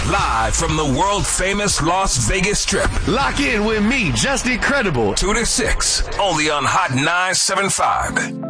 Live from the world-famous Las Vegas Strip. Lock in with me, Just Incredible. 2 to 6, only on Hot 975.